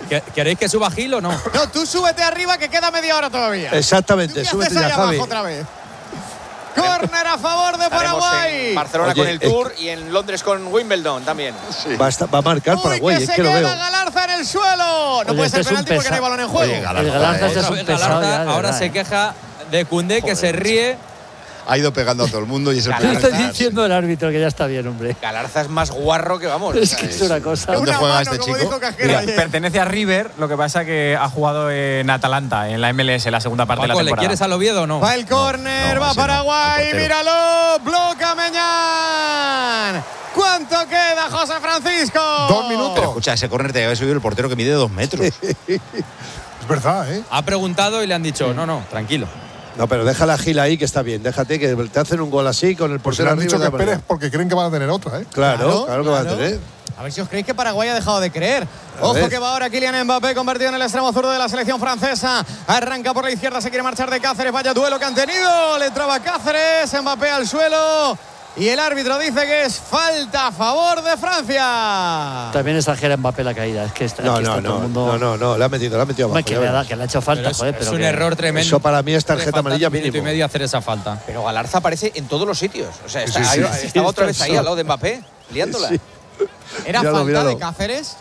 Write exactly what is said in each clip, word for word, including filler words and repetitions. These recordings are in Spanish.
¿Queréis que suba Gil o no? No, tú súbete arriba que queda media hora todavía. Exactamente, súbete ya, Javi. Otra vez. Córner a favor de Paraguay. En Barcelona Oye, con el Tour eh, y en Londres con Wimbledon también. Sí. Va, a, va a marcar Uy, Paraguay, que es se que lo veo. Galarza en el suelo. No Oye, puede este ser penalti porque no hay balón en juego. Oye, Galarza, el Galarza eh. es un pesado Galarza, ya, ahora verdad, se eh. queja de Koundé, que se ríe. Ha ido pegando a todo el mundo y es el ¿Qué está diciendo el árbitro que ya está bien, hombre? Galarza es más guarro que vamos. Es que es una cosa. ¿Dónde Una juega mano, este como chico? dijo Cajera ayer. Pertenece a River, lo que pasa que ha jugado en Atalanta, en la M L S, la segunda parte Paco, de la ¿le temporada. quieres al Oviedo o no? Va el córner, no, va ese no, Paraguay, al portero. míralo, bloca Meñán. ¿Cuánto queda, José Francisco? Dos minutos. Pero escucha, ese córner te debe subir el portero que mide dos metros. Es verdad, ¿eh? Ha preguntado y le han dicho, no, no, tranquilo. No, pero deja la Gila ahí, que está bien. Déjate que te hacen un gol así con el Pues se portero le han arriba dicho que de la manera. esperes porque creen que van a tener otra, ¿eh? Claro, claro, Claro, que va a claro. tener. A ver si os creéis que Paraguay ha dejado de creer. A Ojo ver. que va ahora Kylian Mbappé, convertido en el extremo zurdo de la selección francesa. Arranca por la izquierda, se quiere marchar de Cáceres. Vaya duelo que han tenido. Le traba Cáceres, Mbappé al suelo. Y el árbitro dice que es falta a favor de Francia. También exagera Mbappé la caída. Es que está, No, aquí no, está todo no, el mundo. no, no, no, le ha metido, le ha metido Hombre, abajo. que, ya le ha, verás. que le ha hecho falta, Pero es, joder. es Pero un que- error tremendo. Eso para mí es tarjeta Le falta amarilla un minuto mínimo. y medio hacer esa falta. Pero Galarza aparece en todos los sitios. O sea, está, Sí, sí, ahí- sí. estaba otra vez ahí Eso. al lado de Mbappé, liándola. Sí. ¿Era Míralo, falta míralo. de Cáceres?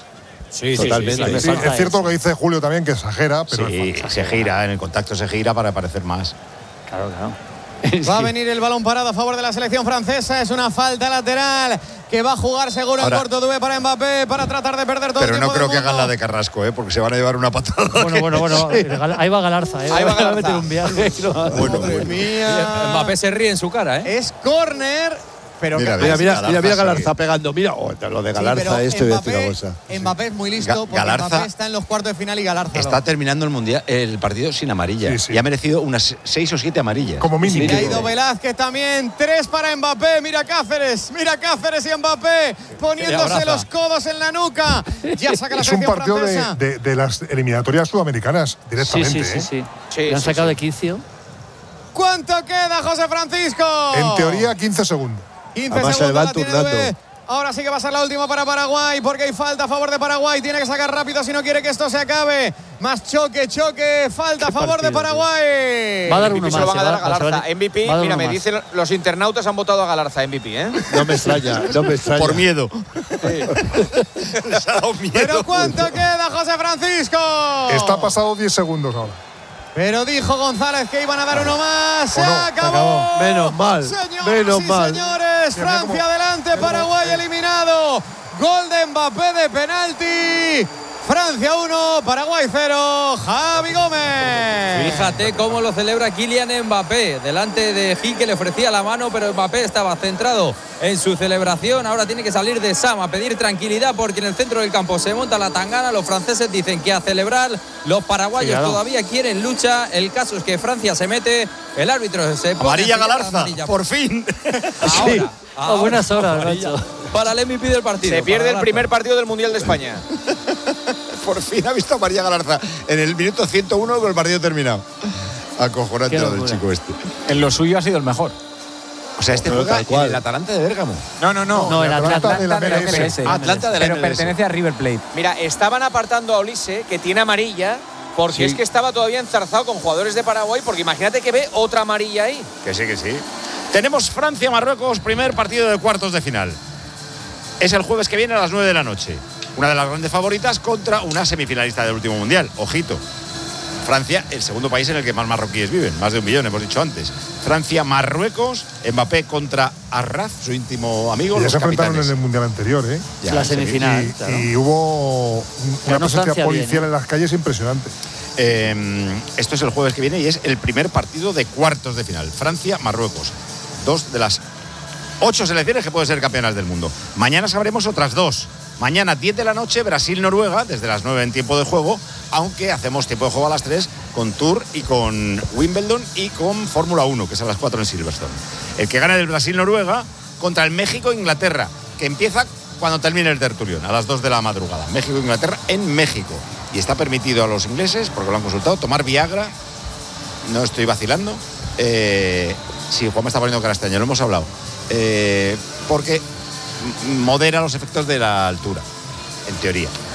Sí, Totalmente. sí, sí, me Sí, falta es cierto eso. lo que dice Julio también, que exagera, pero es Sí, falta. se gira, en el contacto se gira para parecer más. Claro, claro. Va a venir el balón parado a favor de la selección francesa. Es una falta lateral que va a jugar seguro Ahora- en corto Dubé para Mbappé para tratar de perder todo Pero el no tiempo creo del que hagan mundo. la de Carrasco, ¿eh? Porque se van a llevar una patada. Bueno, bueno, bueno. Ahí va Galarza, ¿eh? Ahí va a Galarza. meter un viaje. y no- Bueno, Madre bueno. mía. Mbappé se ríe en su cara, ¿eh? Es córner, pero Mira, que- Mira, mira, Galarza mira, mira sigue. Galarza pegando. Mira, oh, lo de Sí, Galarza, pero esto voy a decir una Mbappé- cosa. Mbappé es muy listo Ga- porque Galarza Mbappé está en los cuartos de final y Galarza Está no. terminando el mundial, el partido sin amarilla. Sí, sí. Y ha merecido unas seis o siete amarillas. Como mínimo. Se ha ido Velázquez también, tres para Mbappé, mira Cáceres, mira Cáceres y Mbappé poniéndose abraza. los codos en la nuca. Ya saca la Es un selección partido de, francesa. de- de las eliminatorias sudamericanas Sí, directamente. sí, sí, ¿eh? sí. Sí, Le han sí, sacado sí. de quicio. ¿Cuánto queda, José Francisco? En teoría, quince segundos. quince Además, se segundos van la tiene turnando. Dubé. Ahora sí que va a ser la última para Paraguay porque hay falta a favor de Paraguay. Tiene que sacar rápido si no quiere que esto se acabe. Más choque, choque, falta a favor de partido, Paraguay. Va a dar M V P uno se más. lo van a se dar va- a Galarza. se va- M V P, va a dar mira, uno me más. dicen los internautas han votado a Galarza M V P, ¿eh? No me extraña, no me extraña. Por miedo. Les ha dado miedo. Pero ¿cuánto queda, José Francisco? Está pasado diez segundos ahora. Pero dijo González que iban a dar uno más. Se O no, acabó. acabó. Menos mal, Señoras menos y mal. señores, Sí, mira Francia cómo- adelante, Paraguay eliminado. Gol de Mbappé de penalti. Francia uno, Paraguay cero. Javi Gómez. Fíjate cómo lo celebra Kylian Mbappé. Delante de Gil, que le ofrecía la mano, pero Mbappé estaba centrado en su celebración. Ahora tiene que salir de Sam a pedir tranquilidad porque en el centro del campo se monta la tangana. Los franceses dicen que a celebrar. Los paraguayos Sí, claro. todavía quieren lucha. El caso es que Francia se mete. El árbitro se pone Amarilla a pillar la Galarza, amarilla. por fin. Ahora, A ahora, buenas horas, amarilla macho. para el M V P del partido. Se pierde para el Galarza. primer partido del Mundial de España. Por fin ha visto a María Galarza en el minuto ciento uno con el partido terminado. Acojonante Qué lo del locura. chico este. En lo suyo ha sido el mejor. O sea, este Pero juega tal cual. en el Atalanta de Bérgamo. No, no, no. No, el Atlanta Atlanta de la de la M L S. M L S. Atlanta de la Pero M L S. pertenece a River Plate. Mira, estaban apartando a Olise, que tiene amarilla, porque Sí. es que estaba todavía enzarzado con jugadores de Paraguay, porque imagínate que ve otra amarilla ahí. Que sí, que sí. Tenemos Francia-Marruecos, primer partido de cuartos de final. Es el jueves que viene a las nueve de la noche. Una de las grandes favoritas contra una semifinalista del último mundial. Ojito. Francia, el segundo país en el que más marroquíes viven, más de un millón, hemos dicho antes. Francia, Marruecos, Mbappé contra Arraz, su íntimo amigo, Ya los se enfrentaron capitanes. en el mundial anterior, ¿eh? Ya, la se ve. semifinal. Y, claro. y hubo un- una Ganó presencia Francia policial bien, ¿eh? en las calles impresionante. Eh, esto es el jueves que viene y es el primer partido de cuartos de final. Francia-Marruecos. Dos de las ocho selecciones que pueden ser campeonas del mundo. Mañana sabremos otras dos. Mañana, diez de la noche, Brasil-Noruega, desde las nueve en tiempo de juego, aunque hacemos tiempo de juego a las tres con Tour y con Wimbledon y con Fórmula uno, que es a las cuatro en Silverstone. El que gane del Brasil-Noruega contra el México-Inglaterra, que empieza cuando termine el tertulión, a las dos de la madrugada. México-Inglaterra en México. Y está permitido a los ingleses, porque lo han consultado, tomar Viagra. No estoy vacilando. Eh, sí, Juan me está poniendo cara este año, lo hemos hablado. Eh, porque modera los efectos de la altura, en teoría.